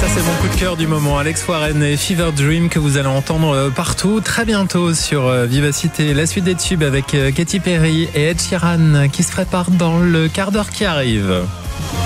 C'est mon coup de cœur du moment. Alex Warren et Fever Dream que vous allez entendre partout très bientôt sur Vivacité. La suite des tubes avec Katy Perry et Ed Sheeran qui se préparent dans le quart d'heure qui arrive.